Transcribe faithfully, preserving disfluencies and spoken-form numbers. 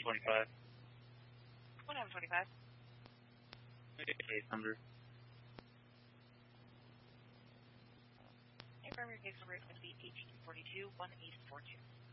twenty-five. one M twenty-five. Case number. Your primary case number is going to be eighteen forty-two, one eight four two.